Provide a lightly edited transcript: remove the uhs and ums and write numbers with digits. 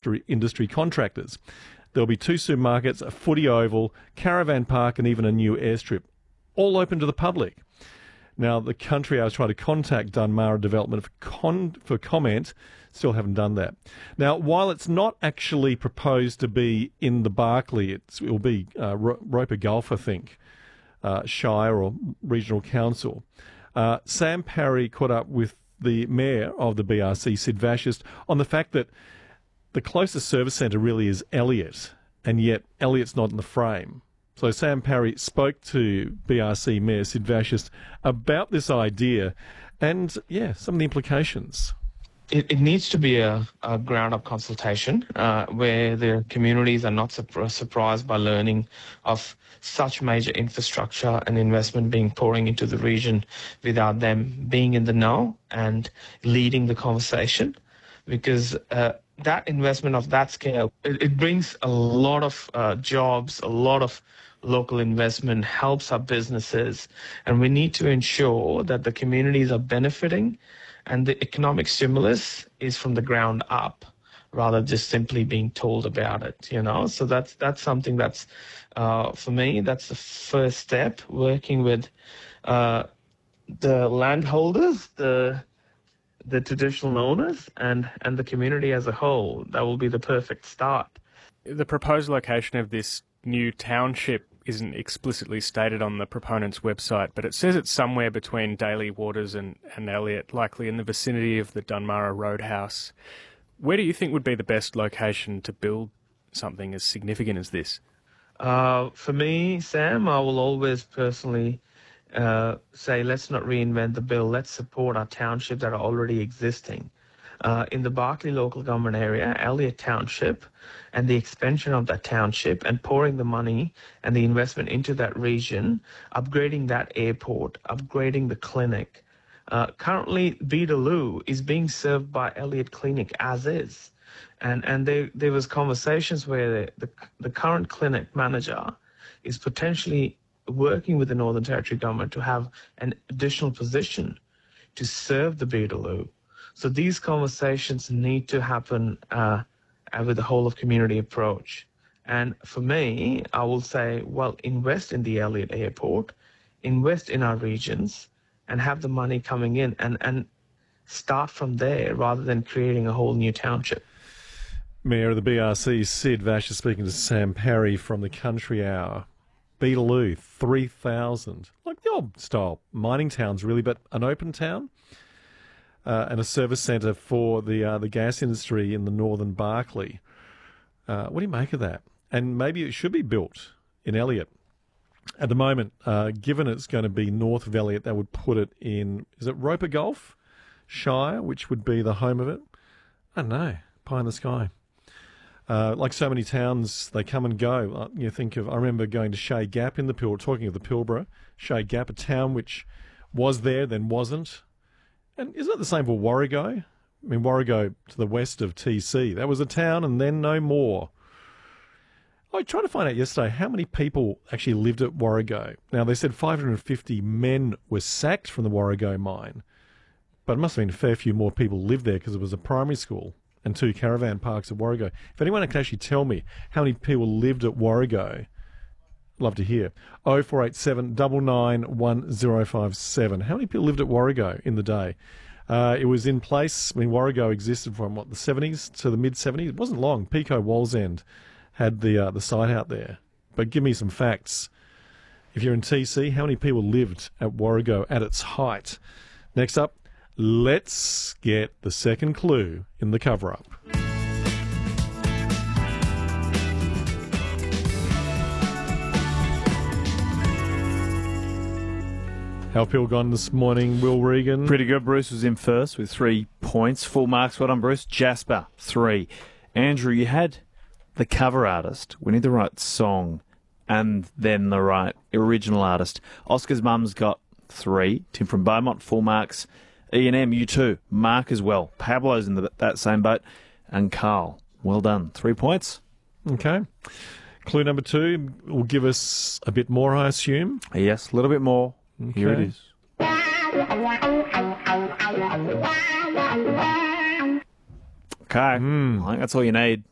industry contractors. There'll be 2 supermarkets, a footy oval, caravan park and even a new airstrip, all open to the public. Now, the Country Hour tried to contact Dunmarra Development for comment, still haven't done that. Now, while it's not actually proposed to be in the Barkly, it will be Roper Gulf, I think, Shire or Regional Council. Sam Parry caught up with the Mayor of the BRC, Sid Vashist, on the fact that the closest service centre really is Elliott, and yet Elliott's not in the frame. So Sam Parry spoke to BRC Mayor Sid Vashist about this idea and, some of the implications. It needs to be a ground-up consultation where the communities are not surprised by learning of such major infrastructure and investment being pouring into the region without them being in the know and leading the conversation. Because that investment of that scale, it brings a lot of jobs, a lot of local investment, helps our businesses, and we need to ensure that the communities are benefiting and the economic stimulus is from the ground up rather just simply being told about it, So that's something that's, for me, that's the first step, working with the landholders, the traditional owners and the community as a whole. That will be the perfect start. The proposed location of this new township isn't explicitly stated on the proponent's website, but it says it's somewhere between Daly Waters and Elliott, likely in the vicinity of the Dunmarra Roadhouse. Where do you think would be the best location to build something as significant as this? For me, Sam, I will always personally say, let's not reinvent the wheel. Let's support our townships that are already existing. In the Barkly local government area, Elliott Township, and the expansion of that township and pouring the money and the investment into that region, upgrading that airport, upgrading the clinic. Currently, Beetaloo is being served by Elliott Clinic as is. And there was conversations where the current clinic manager is potentially working with the Northern Territory government to have an additional position to serve the Beetaloo. So these conversations need to happen with the whole of community approach. And for me, I will say, invest in the Elliott Airport, invest in our regions, and have the money coming in and start from there rather than creating a whole new township. Mayor of the BRC, Sid Vashist, speaking to Sam Parry from the Country Hour. Beetaloo, 3,000. Like the old style mining towns, really, but an open town. And a service centre for the gas industry in the northern Barkly. What do you make of that? And maybe it should be built in Elliott. At the moment, given it's going to be north of Elliott, that would put it in, is it Roper Gulf Shire, which would be the home of it? I don't know, pie in the sky. Like so many towns, they come and go. You think of, I remember going to Shea Gap in the Pilbara, talking of the Pilbara, Shea Gap, a town which was there, then wasn't. And isn't it the same for Warrego? I mean, Warrego to the west of TC. That was a town and then no more. I tried to find out yesterday how many people actually lived at Warrego. Now, they said 550 men were sacked from the Warrego mine, but it must have been a fair few more people lived there because it was a primary school and 2 caravan parks at Warrego. If anyone can actually tell me how many people lived at Warrego, I'd love to hear. 0487 991 1057. How many people lived at Warrego in the day? It was in place. I mean, Warrego existed from, the 70s to the mid-70s? It wasn't long. Pico Wallsend had the site out there. But give me some facts. If you're in TC, how many people lived at Warrego at its height? Next up, let's get the second clue in the cover-up. How have people gone this morning, Will Regan? Pretty good. Bruce was in first with 3 points. Full marks. Well done, Bruce. Jasper, 3. Andrew, you had the cover artist. We need the right song and then the right original artist. Oscar's mum's got 3. Tim from Beaumont, 4 marks. E&M, you too. Mark as well. Pablo's in that same boat. And Carl, well done. 3 points. Okay. Clue number 2 will give us a bit more, I assume. Yes, a little bit more. Okay. Here it is. Okay. I think that's all you need.